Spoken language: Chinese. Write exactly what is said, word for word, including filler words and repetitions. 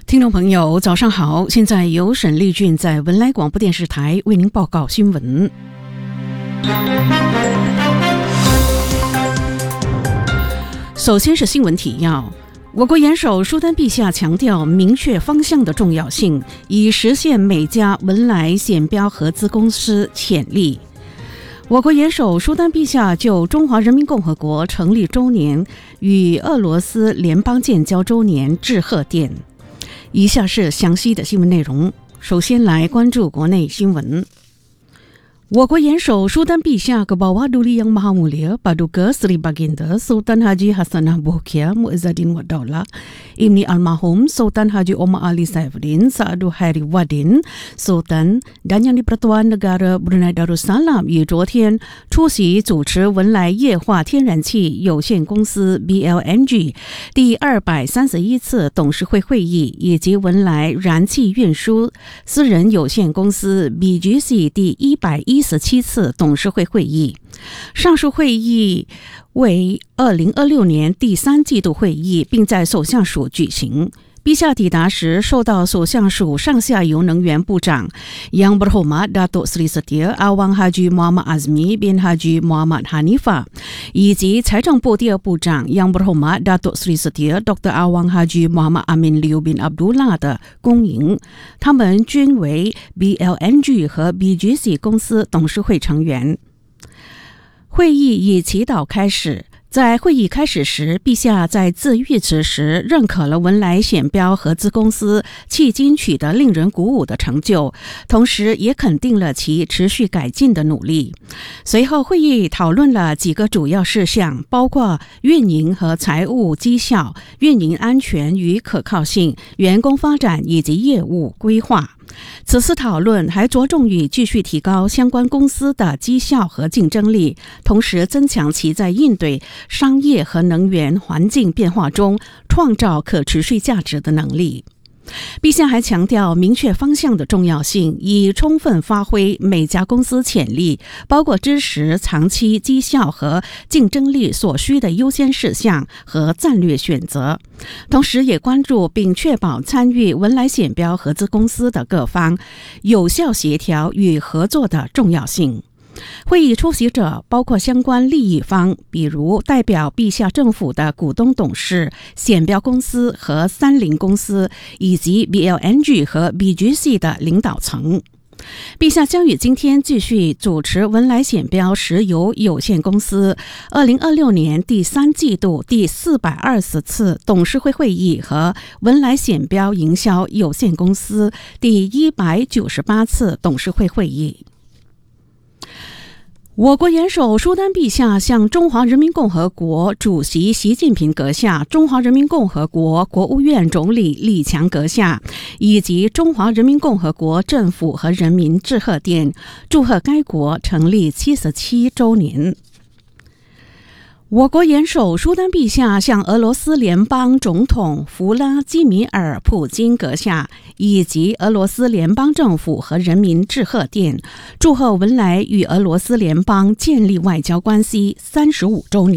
听众朋友早上好，现在由沈丽俊在文莱广播电视台为您报告新闻。首先是新闻提要，我国元首舒丹陛下强调明确方向的重要性，以实现每家文莱显标合资公司潜力。我国元首舒丹陛下就中华人民共和国成立周年与俄罗斯联邦建交周年致贺电。以下是详细的新闻内容。首先来关注国内新闻。我国元首舒丹陛下ke bawah Duli Yang Maha Mulia Paduka Sri Baginda Sultan Haji Hassanah Bolkiah Muizzaddin Wad Daulah Ibni Almarhum Sultan Haji Omar Ali Saifuddin Saadu Hairi Wadin Sultan dan Yang di-Pertuan Negara Brunei Darussalam 于昨天出席主持文莱液化天然气有限公司 B L N G 第二百三十一次董事会会议，以及文莱燃气运输私人有限公司 B G C 第一百一十七次董事会会议。上述会议为二零二六年第三季度会议，并在首相署举行。陛下抵达时，受到首相署上下游能源部长 Yang Berhormat Datuk Seri Setia Awang Haji Muhammad Azmi bin Haji Muhammad Hanifah 以及财政部第二部长 Yang Berhormat Datuk Seri Setia Doktor Awang Haji Muhammad Amin Liu bin Abdullah 的恭迎，他们均为 B L N G 和 B G C 公司董事会成员。会议以祈祷开始。在会议开始时，陛下在致谕词时认可了文莱显标合资公司迄今取得令人鼓舞的成就，同时也肯定了其持续改进的努力。随后会议讨论了几个主要事项，包括运营和财务绩效、运营安全与可靠性、员工发展以及业务规划。此次讨论还着重于继续提高相关公司的绩效和竞争力，同时增强其在应对商业和能源环境变化中创造可持续价值的能力。陛下还强调明确方向的重要性，以充分发挥每家公司潜力，包括支持长期绩效和竞争力所需的优先事项和战略选择，同时也关注并确保参与文莱显标合资公司的各方有效协调与合作的重要性。会议出席者包括相关利益方，比如代表陛下政府的股东董事、显标公司和三菱公司，以及 B L N G 和 B G C 的领导层。陛下将于今天继续主持文莱显标石油有限公司二零二六年第三季度第四百二十次董事会会议和文莱显标营销有限公司第一百九十八次董事会会议。我国元首舒丹陛下向中华人民共和国主席习近平阁下、中华人民共和国国务院总理李强阁下以及中华人民共和国政府和人民致贺电，祝贺该国成立七十七周年。我国元首舒丹陛下向俄罗斯联邦总统弗拉基米尔·普京阁下以及俄罗斯联邦政府和人民致贺电，祝贺文莱与俄罗斯联邦建立外交关系三十五周年。